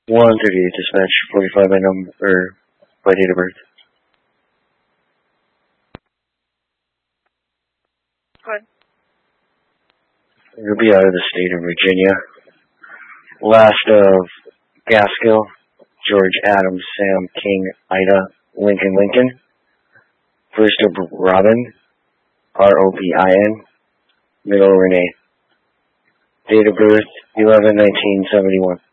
138 dispatch, 45 by number, or by date of birth. Good. You'll be out of the state of Virginia. Last of Gaskill, George Adams, Sam King, Ida, Lincoln. First of Robin, Robin, middle Renee. Date of birth, 11/19/71.